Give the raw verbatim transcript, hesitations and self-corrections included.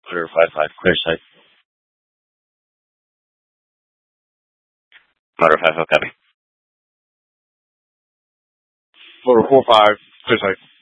Clear five five, clear site. Motor five five, copy. Motor four five, clear site.